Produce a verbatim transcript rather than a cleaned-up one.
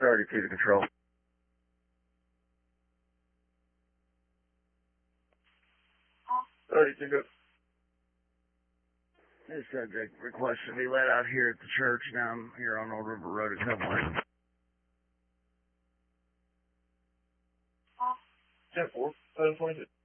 thirty-two to control. thirty-two to... This subject requests to be let out here at the church down here on Old River Road at Cumberland. ten four, seven twenty-two.